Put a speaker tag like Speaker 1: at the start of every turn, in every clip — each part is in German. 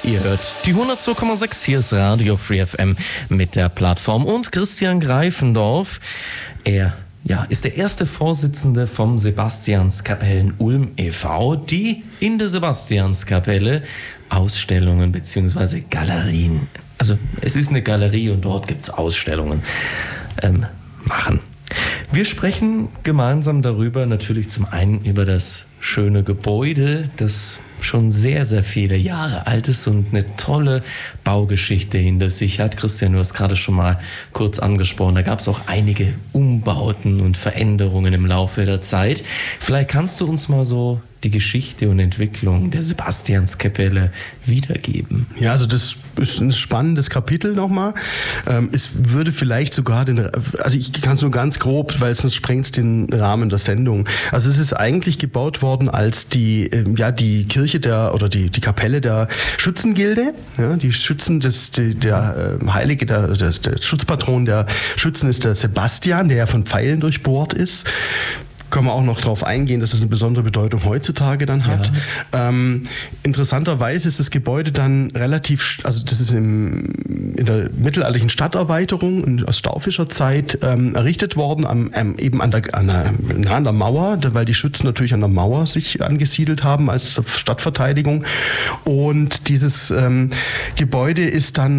Speaker 1: Ihr hört die 102,6, hier ist Radio Free FM mit der Plattform und Christian Greifendorf. Er ist der erste Vorsitzende vom Sebastianskapellen Ulm e.V., die in der Sebastianskapelle Ausstellungen bzw. Galerien, also es ist eine Galerie und dort gibt es Ausstellungen, machen. Wir sprechen gemeinsam darüber, natürlich zum einen über das schöne Gebäude, das schon sehr, sehr viele Jahre alt ist und eine tolle Baugeschichte hinter sich hat. Christian, du hast gerade schon mal kurz angesprochen, da gab es auch einige Umbauten und Veränderungen im Laufe der Zeit. Vielleicht kannst du uns mal so die Geschichte und Entwicklung der Sebastianskapelle wiedergeben.
Speaker 2: Ja, also das ist ein spannendes Kapitel nochmal. Es würde vielleicht sogar also ich kann es nur ganz grob, weil sonst sprengt es den Rahmen der Sendung. Also es ist eigentlich gebaut worden als die Kirche die Kapelle der Schützengilde. Ja, die Schützen der Heilige, der Schutzpatron der Schützen ist der Sebastian, der ja von Pfeilen durchbohrt ist. Können wir auch noch darauf eingehen, dass es eine besondere Bedeutung heutzutage dann hat. Ja. Interessanterweise ist das Gebäude dann das ist in der mittelalterlichen Stadterweiterung aus staufischer Zeit errichtet worden, eben nah an der Mauer, weil die Schützen natürlich an der Mauer sich angesiedelt haben als Stadtverteidigung. Und dieses Gebäude ist dann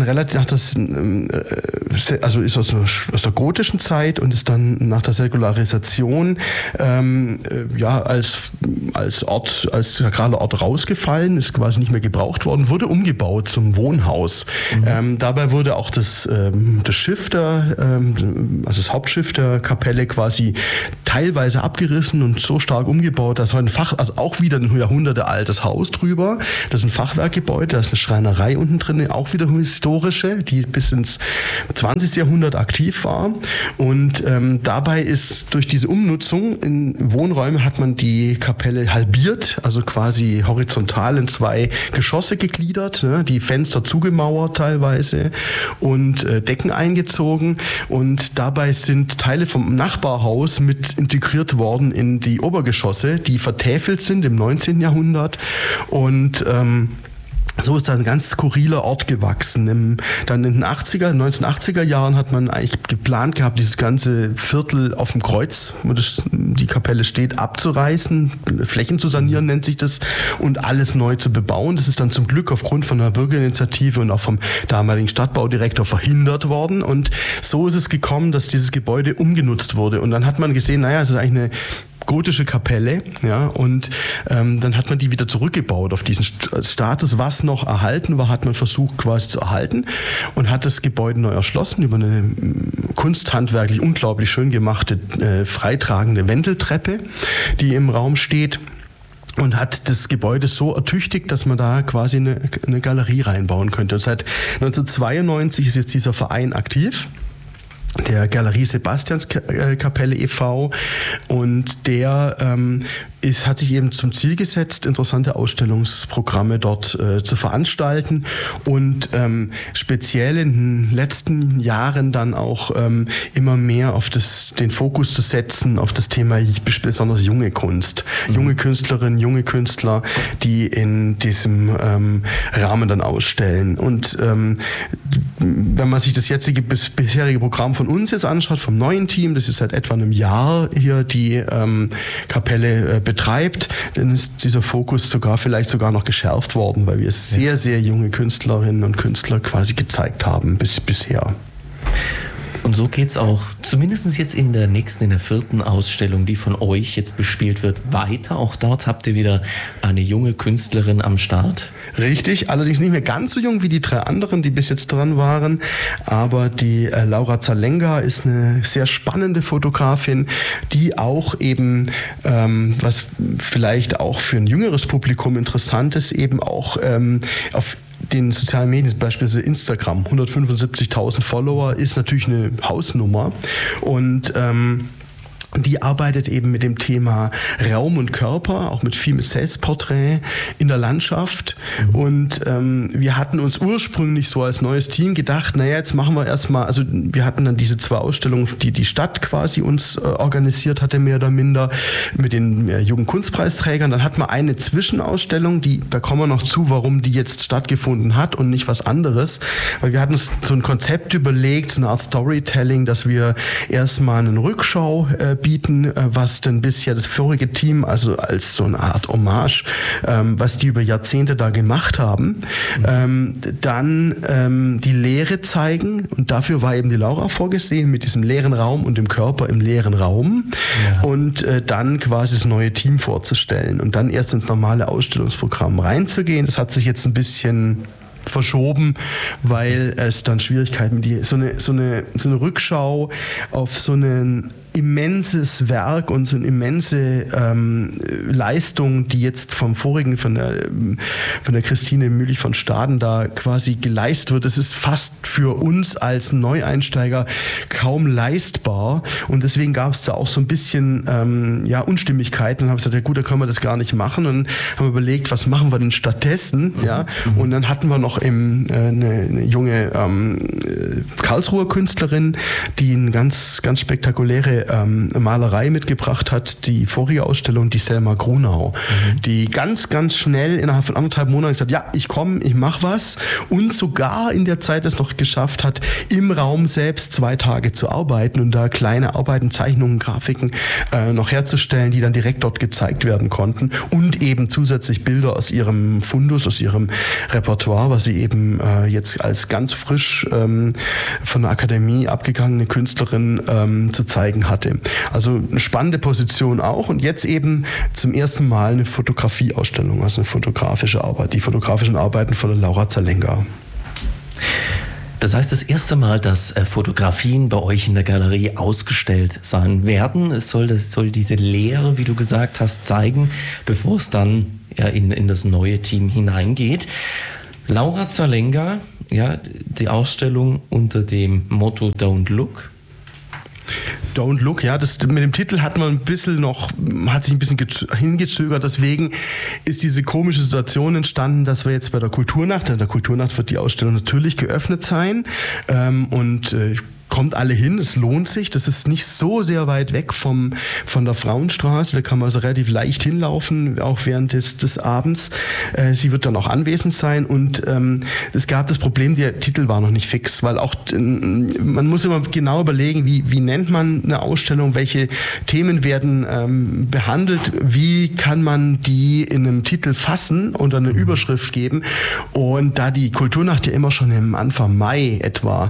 Speaker 2: ist aus der gotischen Zeit und ist dann nach der Säkularisation als sakraler Ort rausgefallen, ist quasi nicht mehr gebraucht worden, wurde umgebaut zum Wohnhaus. Dabei wurde auch das Schiff das Hauptschiff der Kapelle quasi teilweise abgerissen und so stark umgebaut, dass auch wieder ein jahrhundertealtes Haus drüber. Das ist ein Fachwerkgebäude, da ist eine Schreinerei unten drin, auch wieder historische, die bis ins 20. Jahrhundert aktiv war. Und dabei ist durch diese Umnutzung in Wohnräume hat man die Kapelle halbiert, also quasi horizontal in 2 Geschosse gegliedert, ne, die Fenster zugemauert teilweise und Decken eingezogen, und dabei sind Teile vom Nachbarhaus mit integriert worden in die Obergeschosse, die vertäfelt sind im 19. Jahrhundert, und so ist da ein ganz skurriler Ort gewachsen. Dann in den 1980er Jahren hat man eigentlich geplant gehabt, dieses ganze Viertel auf dem Kreuz, wo die Kapelle steht, abzureißen, Flächen zu sanieren nennt sich das, und alles neu zu bebauen. Das ist dann zum Glück aufgrund von einer Bürgerinitiative und auch vom damaligen Stadtbaudirektor verhindert worden. Und so ist es gekommen, dass dieses Gebäude umgenutzt wurde. Und dann hat man gesehen, es ist eigentlich eine gotische Kapelle, ja, und dann hat man die wieder zurückgebaut auf diesen Status, was noch erhalten war, hat man versucht quasi zu erhalten und hat das Gebäude neu erschlossen über eine kunsthandwerklich unglaublich schön gemachte freitragende Wendeltreppe, die im Raum steht, und hat das Gebäude so ertüchtigt, dass man da quasi eine Galerie reinbauen könnte. Und seit 1992 ist jetzt dieser Verein aktiv, der Galerie Sebastianskapelle e.V., und der hat sich eben zum Ziel gesetzt, interessante Ausstellungsprogramme dort zu veranstalten und speziell in den letzten Jahren dann auch immer mehr auf den Fokus zu setzen auf das Thema besonders junge Kunst. Junge Künstlerinnen, junge Künstler, die in diesem Rahmen dann ausstellen. Und wenn man sich das bisherige Programm von uns jetzt anschaut, vom neuen Team, das ist seit etwa einem Jahr hier die Kapelle betreibt, dann ist dieser Fokus vielleicht sogar noch geschärft worden, weil wir sehr, sehr junge Künstlerinnen und Künstler quasi gezeigt haben bisher.
Speaker 1: Und so geht's auch, zumindest jetzt in der 4. Ausstellung, die von euch jetzt bespielt wird, weiter. Auch dort habt ihr wieder eine junge Künstlerin am Start.
Speaker 2: Richtig, allerdings nicht mehr ganz so jung wie die 3 anderen, die bis jetzt dran waren. Aber die Laura Zalenga ist eine sehr spannende Fotografin, die auch eben, was vielleicht auch für ein jüngeres Publikum interessant ist, eben auch auf den sozialen Medien, beispielsweise Instagram, 175.000 Follower, ist natürlich eine Hausnummer, und Die arbeitet eben mit dem Thema Raum und Körper, auch mit viel Selbstporträt in der Landschaft. Und wir hatten uns ursprünglich so als neues Team gedacht, naja, jetzt machen wir erstmal, also wir hatten dann diese 2 Ausstellungen, die Stadt quasi uns organisiert hatte, mehr oder minder, mit den Jugendkunstpreisträgern. Dann hatten wir eine Zwischenausstellung, da kommen wir noch zu, warum die jetzt stattgefunden hat und nicht was anderes. Weil wir hatten uns so ein Konzept überlegt, so eine Art Storytelling, dass wir erstmal eine Rückschau bieten, was denn bisher das vorige Team, also als so eine Art Hommage, was die über Jahrzehnte da gemacht haben, dann die Lehre zeigen, und dafür war eben die Laura vorgesehen, mit diesem leeren Raum und dem Körper im leeren Raum, und dann quasi das neue Team vorzustellen und dann erst ins normale Ausstellungsprogramm reinzugehen. Das hat sich jetzt ein bisschen verschoben, weil es dann Schwierigkeiten mit so eine Rückschau auf so ein immenses Werk und so eine immense Leistung, die jetzt vom vorigen, von der Christine Mühlich von Staden da quasi geleistet wird. Das ist fast für uns als Neueinsteiger kaum leistbar, und deswegen gab es da auch so ein bisschen Unstimmigkeiten, und haben gesagt, ja gut, da können wir das gar nicht machen, und haben wir überlegt, was machen wir denn stattdessen, und dann hatten wir noch eine junge Karlsruher Künstlerin, die eine ganz, ganz spektakuläre Malerei mitgebracht hat, die vorige Ausstellung, die Selma Grunau, die ganz, ganz schnell innerhalb von 1,5 Monaten gesagt, ja, ich komme, ich mache was, und sogar in der Zeit es noch geschafft hat, im Raum selbst 2 Tage zu arbeiten und da kleine Arbeiten, Zeichnungen, Grafiken noch herzustellen, die dann direkt dort gezeigt werden konnten, und eben zusätzlich Bilder aus ihrem Fundus, aus ihrem Repertoire, was sie eben jetzt als ganz frisch von der Akademie abgegangene Künstlerin zu zeigen hatte. Also eine spannende Position auch, und jetzt eben zum ersten Mal eine Fotografieausstellung, also eine fotografische Arbeit, die fotografischen Arbeiten von der Laura Zerlenga.
Speaker 1: Das heißt, das erste Mal, dass Fotografien bei euch in der Galerie ausgestellt sein werden. Es soll diese Lehre, wie du gesagt hast, zeigen, bevor es dann in das neue Team hineingeht. Laura Zerlenga, die Ausstellung unter dem Motto Don't Look.
Speaker 2: Don't Look, das mit dem Titel hat sich ein bisschen hingezögert, deswegen ist diese komische Situation entstanden, dass wir jetzt bei der Kulturnacht wird die Ausstellung natürlich geöffnet sein, und kommt alle hin, es lohnt sich, das ist nicht so sehr weit weg von der Frauenstraße, da kann man also relativ leicht hinlaufen, auch während des Abends. Sie wird dann auch anwesend sein, und es gab das Problem, der Titel war noch nicht fix, weil auch man muss immer genau überlegen, wie nennt man eine Ausstellung, welche Themen werden behandelt, wie kann man die in einem Titel fassen und eine Überschrift geben, und da die Kulturnacht ja immer schon im Anfang Mai etwa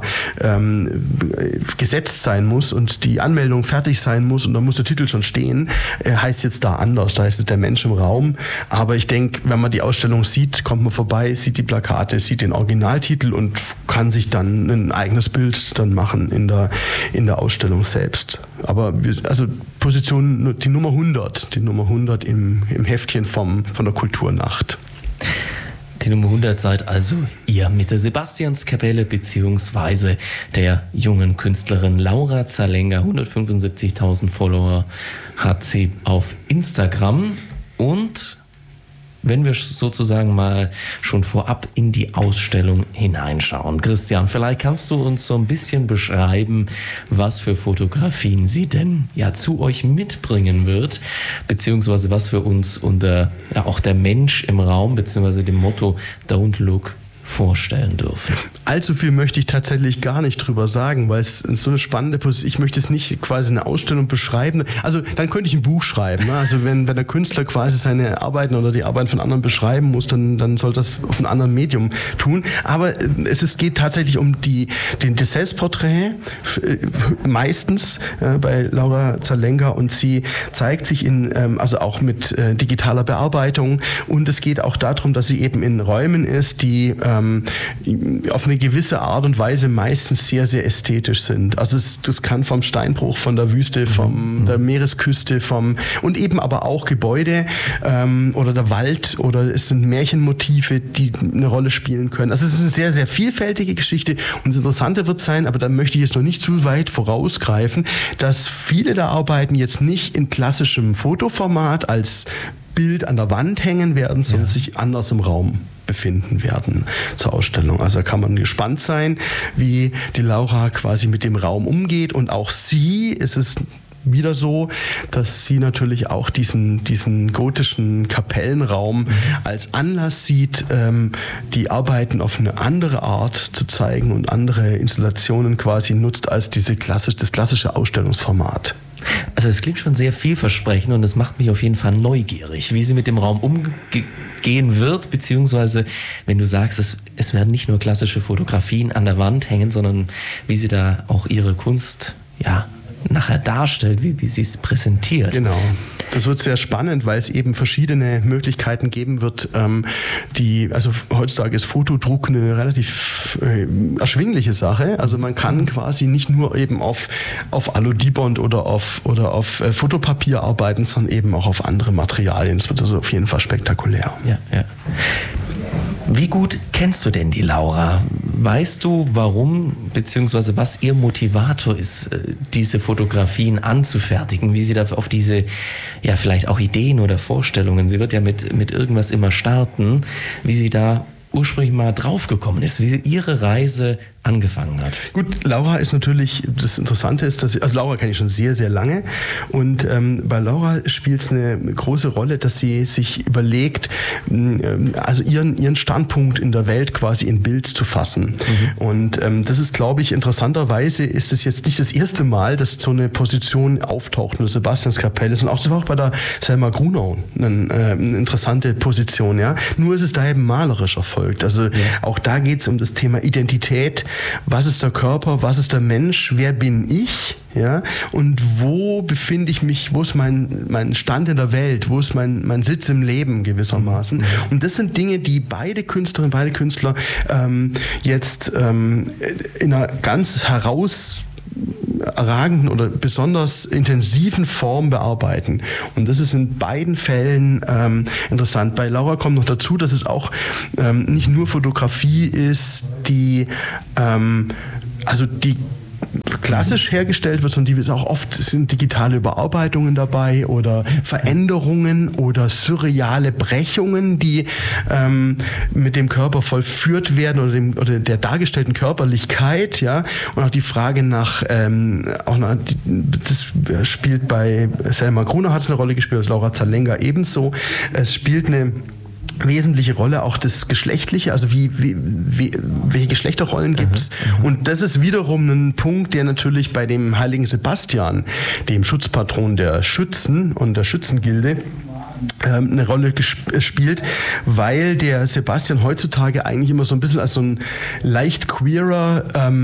Speaker 2: gesetzt sein muss und die Anmeldung fertig sein muss, und da muss der Titel schon stehen, heißt jetzt da anders, da heißt es der Mensch im Raum, aber ich denke, wenn man die Ausstellung sieht, kommt man vorbei, sieht die Plakate, sieht den Originaltitel und kann sich dann ein eigenes Bild dann machen in der Ausstellung selbst. Aber Position, die Nummer 100 im Heftchen von der Kulturnacht.
Speaker 1: Die Nummer 100 seid also ihr mit der Sebastianskapelle beziehungsweise der jungen Künstlerin Laura Zerlenga. 175.000 Follower hat sie auf Instagram. Und wenn wir sozusagen mal schon vorab in die Ausstellung hineinschauen. Christian, vielleicht kannst du uns so ein bisschen beschreiben, was für Fotografien sie denn zu euch mitbringen wird, beziehungsweise was wir uns unter auch der Mensch im Raum, beziehungsweise dem Motto Don't Look vorstellen dürfen.
Speaker 2: Allzu viel möchte ich tatsächlich gar nicht drüber sagen, weil es so eine spannende Position, ich möchte es nicht quasi eine Ausstellung beschreiben, also dann könnte ich ein Buch schreiben, ne? Also wenn der Künstler quasi seine Arbeiten oder die Arbeiten von anderen beschreiben muss, dann soll das auf einem anderen Medium tun, aber es geht tatsächlich um das Selbstporträt, meistens bei Laura Zerlenga, und sie zeigt sich also auch mit digitaler Bearbeitung, und es geht auch darum, dass sie eben in Räumen ist, die auf eine gewisse Art und Weise meistens sehr, sehr ästhetisch sind. Also das kann vom Steinbruch, von der Wüste, von der Meeresküste, und eben aber auch Gebäude oder der Wald, oder es sind Märchenmotive, die eine Rolle spielen können. Also es ist eine sehr, sehr vielfältige Geschichte, und das Interessante wird sein, aber da möchte ich jetzt noch nicht zu weit vorausgreifen, dass viele der Arbeiten jetzt nicht in klassischem Fotoformat als Bild an der Wand hängen werden, sondern sich anders im Raum befinden werden zur Ausstellung. Also da kann man gespannt sein, wie die Laura quasi mit dem Raum umgeht, und auch sie, ist es wieder so, dass sie natürlich auch diesen gotischen Kapellenraum als Anlass sieht, die Arbeiten auf eine andere Art zu zeigen und andere Installationen quasi nutzt als das klassische Ausstellungsformat.
Speaker 1: Also es klingt schon sehr vielversprechend, und es macht mich auf jeden Fall neugierig, wie sie mit dem Raum umgehen wird, beziehungsweise wenn du sagst, es werden nicht nur klassische Fotografien an der Wand hängen, sondern wie sie da auch ihre Kunst nachher darstellt, wie sie es präsentiert.
Speaker 2: Genau. Das wird sehr spannend, weil es eben verschiedene Möglichkeiten geben wird. Also heutzutage ist Fotodruck eine relativ erschwingliche Sache. Also man kann quasi nicht nur eben auf Alu-Dibond oder auf Fotopapier arbeiten, sondern eben auch auf andere Materialien. Das wird also auf jeden Fall spektakulär.
Speaker 1: Ja. Wie gut kennst du denn die Laura? Weißt du, warum bzw. was ihr Motivator ist, diese Fotografien anzufertigen? Wie sie da auf diese, vielleicht auch Ideen oder Vorstellungen, sie wird ja mit irgendwas immer starten, wie sie da ursprünglich mal draufgekommen ist, wie ihre Reise angefangen hat.
Speaker 2: Gut, Laura ist natürlich, das Interessante ist, also Laura kenne ich schon sehr, sehr lange, und bei Laura spielt es eine große Rolle, dass sie sich überlegt, also ihren Standpunkt in der Welt quasi in Bild zu fassen. Und das ist, glaube ich, interessanterweise ist es jetzt nicht das erste Mal, dass so eine Position auftaucht in der Sebastianskapelle, sondern das war auch bei der Selma Grunau eine interessante Position. Ja? Nur ist es da eben malerisch erfolgt. Also auch da geht es um das Thema Identität. Was ist der Körper? Was ist der Mensch? Wer bin ich? Ja? Und wo befinde ich mich? Wo ist mein Stand in der Welt? Wo ist mein Sitz im Leben gewissermaßen? Und das sind Dinge, die beide Künstlerinnen, beide Künstler jetzt in einer ganz herausragenden oder besonders intensiven Form bearbeiten. Und das ist in beiden Fällen interessant. Bei Laura kommt noch dazu, dass es auch nicht nur Fotografie ist, die klassisch hergestellt wird, sondern die ist auch oft sind digitale Überarbeitungen dabei oder Veränderungen oder surreale Brechungen, die mit dem Körper vollführt werden oder der dargestellten Körperlichkeit, ja, und auch die Frage das spielt bei Selma Grunau hat es eine Rolle gespielt, also Laura Zarlenga ebenso. Es spielt eine wesentliche Rolle auch das Geschlechtliche, also welche Geschlechterrollen gibt es. Und das ist wiederum ein Punkt, der natürlich bei dem heiligen Sebastian, dem Schutzpatron der Schützen und der Schützengilde, eine Rolle spielt, weil der Sebastian heutzutage eigentlich immer so ein bisschen als so ein leicht queerer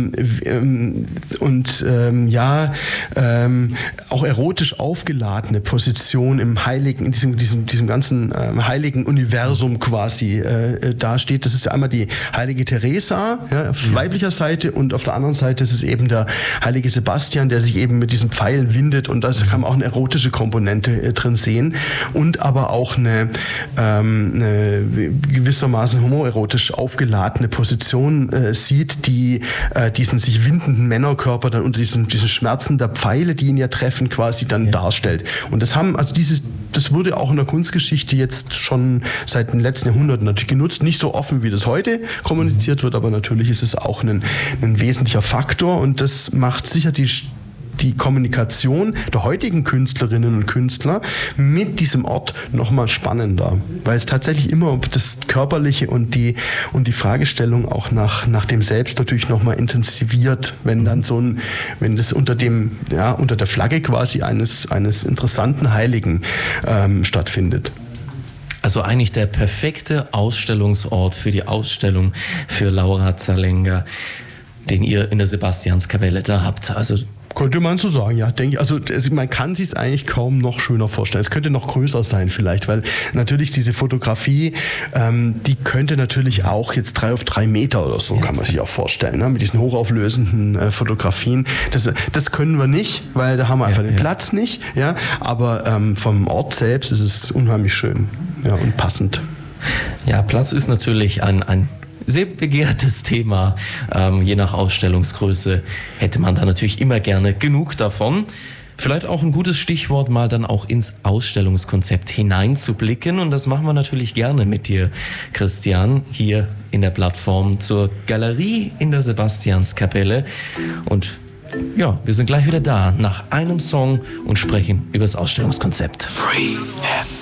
Speaker 2: auch erotisch aufgeladene Position im Heiligen, in diesem ganzen heiligen Universum quasi dasteht. Das ist einmal die heilige Teresa auf weiblicher Seite, und auf der anderen Seite ist es eben der heilige Sebastian, der sich eben mit diesen Pfeilen windet, und da kann man auch eine erotische Komponente drin sehen, und aber auch eine gewissermaßen homoerotisch aufgeladene Position sieht, die diesen sich windenden Männerkörper dann unter diesen Schmerzen der Pfeile, die ihn ja treffen, quasi dann darstellt. Und das wurde auch in der Kunstgeschichte jetzt schon seit den letzten Jahrhunderten natürlich genutzt. Nicht so offen, wie das heute kommuniziert wird, aber natürlich ist es auch ein wesentlicher Faktor, und das macht sicher die Kommunikation der heutigen Künstlerinnen und Künstler mit diesem Ort nochmal spannender, weil es tatsächlich immer das Körperliche und die Fragestellung auch nach dem Selbst natürlich nochmal intensiviert, wenn dann wenn das unter der Flagge quasi eines interessanten Heiligen stattfindet.
Speaker 1: Also eigentlich der perfekte Ausstellungsort für die Ausstellung für Laura Zarlenga, den ihr in der Sebastianskapelle da habt. Also
Speaker 2: Könnte man so sagen, ja, denke ich. Also man kann sich es eigentlich kaum noch schöner vorstellen. Es könnte noch größer sein vielleicht, weil natürlich diese Fotografie, die könnte natürlich auch jetzt 3 auf 3 Meter oder so, kann man sich auch vorstellen, ne? Mit diesen hochauflösenden Fotografien. Das können wir nicht, weil da haben wir einfach den Platz nicht. Ja? Aber vom Ort selbst ist es unheimlich schön, ja, und passend.
Speaker 1: Ja, Platz ist natürlich ein sehr begehrtes Thema. Je nach Ausstellungsgröße hätte man da natürlich immer gerne genug davon. Vielleicht auch ein gutes Stichwort, mal dann auch ins Ausstellungskonzept hineinzublicken. Und das machen wir natürlich gerne mit dir, Christian, hier in der Plattform zur Galerie in der Sebastianskapelle. Und ja, wir sind gleich wieder da nach einem Song und sprechen über das Ausstellungskonzept. Free F.